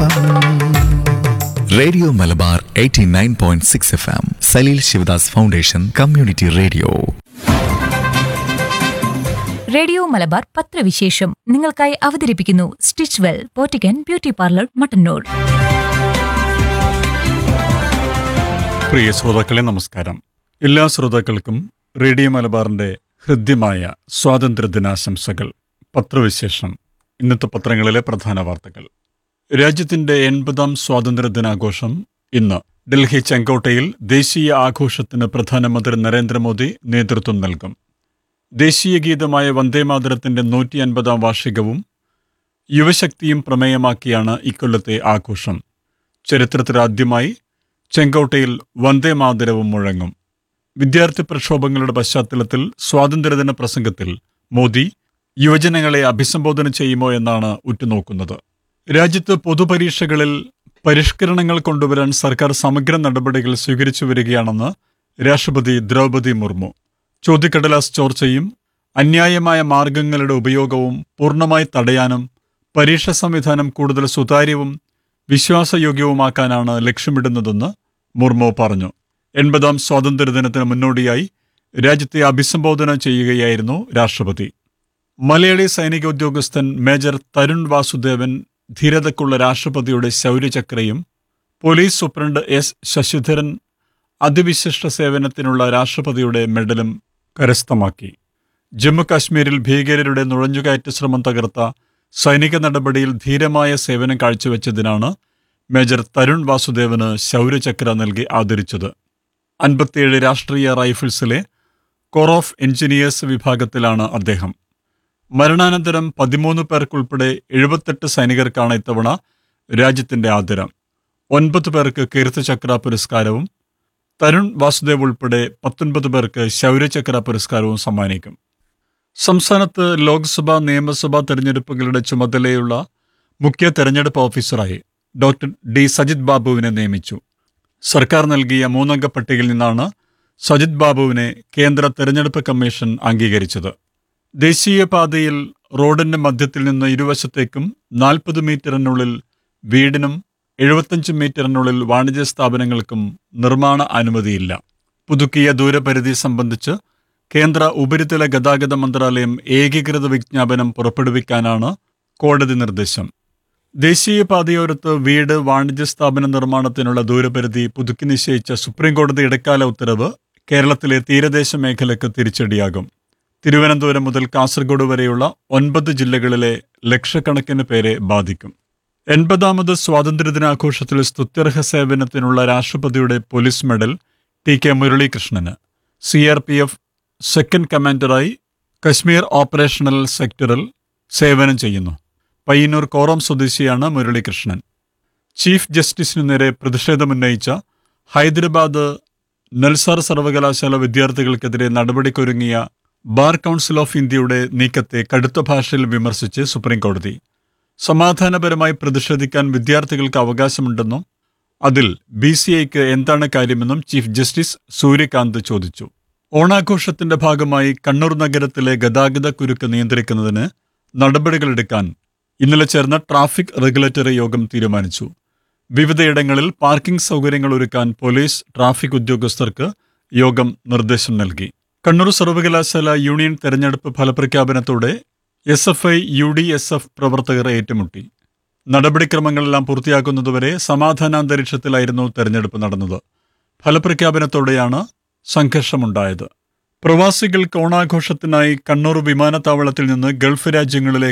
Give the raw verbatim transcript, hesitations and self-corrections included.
M. Radio Malabar eighty nine point six F M Saleel Sivadas foundation community radio. Radio Malabar പത്രവിശേഷം നിങ്ങൾക്കായി അവതരിപ്പിക്കുന്നു stitch well പോറ്റിക്കൻ beauty parlour Mattannur. പ്രിയ ശ്രോതാക്കളെ നമസ്കാരം. എല്ലാ ശ്രോതാക്കൾക്കും റേഡിയോ മലബാറിന്റെ ഹൃദ്യമായ സ്വാതന്ത്ര്യദിനാശംസകൾ. പത്രവിശേഷം. ഇന്നത്തെ പത്രങ്ങളിലെ പ്രധാന വാർത്തകൾ. രാജ്യത്തിന്റെ എൺപതാം സ്വാതന്ത്ര്യദിനാഘോഷം ഇന്ന്. ഡൽഹി ചെങ്കോട്ടയിൽ ദേശീയ ആഘോഷത്തിന് പ്രധാനമന്ത്രി നരേന്ദ്രമോദി നേതൃത്വം നൽകും. ദേശീയ ഗീതമായ വന്ദേമാതരത്തിന്റെ നൂറ്റി അൻപതാം വാർഷികവും യുവശക്തിയും പ്രമേയമാക്കിയാണ് ഇക്കൊല്ലത്തെ ആഘോഷം. ചരിത്രത്തിലാദ്യമായി ചെങ്കോട്ടയിൽ വന്ദേമാതരവും മുഴങ്ങും. വിദ്യാർത്ഥി പ്രക്ഷോഭങ്ങളുടെ പശ്ചാത്തലത്തിൽ സ്വാതന്ത്ര്യദിന പ്രസംഗത്തിൽ മോദി യുവജനങ്ങളെ അഭിസംബോധന ചെയ്യുമോ എന്നാണ് ഉറ്റുനോക്കുന്നത്. രാജ്യത്ത് പൊതുപരീക്ഷകളിൽ പരിഷ്കരണങ്ങൾ കൊണ്ടുവരാൻ സർക്കാർ സമഗ്ര നടപടികൾ സ്വീകരിച്ചു വരികയാണെന്ന് രാഷ്ട്രപതി ദ്രൗപദി മുർമു. ചോദ്യക്കടലാസ് ചോർച്ചയും അന്യായമായ മാർഗങ്ങളുടെ ഉപയോഗവും പൂർണ്ണമായി തടയാനും പരീക്ഷാ സംവിധാനം കൂടുതൽ സുതാര്യവും വിശ്വാസയോഗ്യവുമാക്കാനാണ് ലക്ഷ്യമിടുന്നതെന്ന് മുർമു പറഞ്ഞു. എൺപതാം സ്വാതന്ത്ര്യദിനത്തിന് മുന്നോടിയായി രാജ്യത്തെ അഭിസംബോധന ചെയ്യുകയായിരുന്നു രാഷ്ട്രപതി. മലയാളി സൈനിക ഉദ്യോഗസ്ഥൻ മേജർ തരുൺ വാസുദേവൻ ധീരതയ്ക്കുള്ള രാഷ്ട്രപതിയുടെ ശൗര്യചക്രയും പോലീസ് സൂപ്രണ്ട് എസ് ശശിധരൻ അതിവിശിഷ്ട സേവനത്തിനുള്ള രാഷ്ട്രപതിയുടെ മെഡലും കരസ്ഥമാക്കി. ജമ്മു കാശ്മീരിൽ ഭീകരരുടെ നുഴഞ്ഞുകയറ്റ ശ്രമം തകർത്ത സൈനിക നടപടിയിൽ ധീരമായ സേവനം കാഴ്ചവെച്ചതിനാണ് മേജർ തരുൺ വാസുദേവന് ശൗര്യചക്ര നൽകി ആദരിച്ചത്. അൻപത്തിയേഴ് രാഷ്ട്രീയ റൈഫിൾസിലെ കോർ ഓഫ് എഞ്ചിനീയേഴ്സ് വിഭാഗത്തിലാണ് അദ്ദേഹം. മരണാനന്തരം പതിമൂന്ന് പേർക്കുൾപ്പെടെ എഴുപത്തെട്ട് സൈനികർക്കാണ് ഇത്തവണ രാജ്യത്തിന്റെ ആദരം. ഒൻപത് പേർക്ക് കീർത്തിചക്ര പുരസ്കാരവും തരുൺ വാസുദേവ് ഉൾപ്പെടെ പത്തൊൻപത് പേർക്ക് ശൗര്യചക്ര പുരസ്കാരവും സമ്മാനിക്കും. സംസ്ഥാനത്ത് ലോക്സഭാ നിയമസഭാ തെരഞ്ഞെടുപ്പുകളുടെ ചുമതലയുള്ള മുഖ്യ തെരഞ്ഞെടുപ്പ് ഓഫീസറായി ഡോക്ടർ ഡി സജിത് ബാബുവിനെ നിയമിച്ചു. സർക്കാർ നൽകിയ മൂന്നംഗ പട്ടികയിൽ നിന്നാണ് സജിത് ബാബുവിനെ കേന്ദ്ര തെരഞ്ഞെടുപ്പ് കമ്മീഷൻ അംഗീകരിച്ചത്. ദേശീയപാതയിൽ റോഡിന്റെ മധ്യത്തിൽ നിന്ന് ഇരുവശത്തേക്കും നാൽപ്പത് മീറ്ററിനുള്ളിൽ വീടിനും എഴുപത്തഞ്ച് മീറ്ററിനുള്ളിൽ വാണിജ്യ സ്ഥാപനങ്ങൾക്കും നിർമ്മാണ അനുമതിയില്ല. പുതുക്കിയ ദൂരപരിധി സംബന്ധിച്ച് കേന്ദ്ര ഉപരിതല ഗതാഗത മന്ത്രാലയം ഏകീകൃത വിജ്ഞാപനം പുറപ്പെടുവിക്കാനാണ് കോടതി നിർദ്ദേശം. ദേശീയപാതയോരത്ത് വീട് വാണിജ്യ സ്ഥാപന നിർമ്മാണത്തിനുള്ള ദൂരപരിധി പുതുക്കി നിശ്ചയിച്ച സുപ്രീംകോടതി ഇടക്കാല ഉത്തരവ് കേരളത്തിലെ തീരദേശ മേഖലയ്ക്ക് തിരിച്ചടിയാകും. തിരുവനന്തപുരം മുതൽ കാസർഗോഡ് വരെയുള്ള ഒൻപത് ജില്ലകളിലെ ലക്ഷക്കണക്കിന് പേരെ ബാധിക്കും. എൺപതാമത് സ്വാതന്ത്ര്യദിനാഘോഷത്തിൽ സ്തുത്യർഹ സേവനത്തിനുള്ള രാഷ്ട്രപതിയുടെ police medal T K മുരളീകൃഷ്ണന്. C R P F second കമാൻഡറായി Kashmir operational സെക്ടറിൽ സേവനം ചെയ്യുന്നു. പയ്യന്നൂർ കോറം സ്വദേശിയാണ് മുരളീകൃഷ്ണൻ. ചീഫ് ജസ്റ്റിസിനു നേരെ പ്രതിഷേധമുന്നയിച്ച ഹൈദരാബാദ് നൽസാർ സർവകലാശാല വിദ്യാർത്ഥികൾക്കെതിരെ നടപടിക്കൊരുങ്ങിയ ബാർ കൗൺസിൽ ഓഫ് ഇന്ത്യയുടെ നീക്കത്തെ കടുത്ത ഭാഷയിൽ വിമർശിച്ച് സുപ്രീംകോടതി. സമാധാനപരമായി പ്രതിഷേധിക്കാൻ വിദ്യാർത്ഥികൾക്ക് അവകാശമുണ്ടെന്നും അതിൽ ബി സി ഐക്ക് എന്താണ് കാര്യമെന്നും ചീഫ് ജസ്റ്റിസ് സൂര്യകാന്ത് ചോദിച്ചു. ഓണാഘോഷത്തിന്റെ ഭാഗമായി കണ്ണൂർ നഗരത്തിലെ ഗതാഗത കുരുക്ക് നിയന്ത്രിക്കുന്നതിന് നടപടികളെടുക്കാൻ ഇന്നലെ ചേർന്ന ട്രാഫിക് റെഗുലേറ്ററി യോഗം തീരുമാനിച്ചു. വിവിധയിടങ്ങളിൽ പാർക്കിംഗ് സൗകര്യങ്ങൾ ഒരുക്കാൻ പോലീസ് ട്രാഫിക് ഉദ്യോഗസ്ഥർക്ക് യോഗം നിർദ്ദേശം നൽകി. കണ്ണൂർ സർവകലാശാല യൂണിയൻ തെരഞ്ഞെടുപ്പ് ഫലപ്രഖ്യാപനത്തോടെ S F I U D S F പ്രവർത്തകർ ഏറ്റുമുട്ടി. നടപടിക്രമങ്ങളെല്ലാം പൂർത്തിയാക്കുന്നതുവരെ സമാധാനാന്തരീക്ഷത്തിലായിരുന്നു തെരഞ്ഞെടുപ്പ് നടന്നത്. ഫലപ്രഖ്യാപനത്തോടെയാണ് സംഘർഷമുണ്ടായത്. പ്രവാസികൾക്ക് ഓണാഘോഷത്തിനായി കണ്ണൂർ വിമാനത്താവളത്തിൽ നിന്ന് ഗൾഫ് രാജ്യങ്ങളിലെ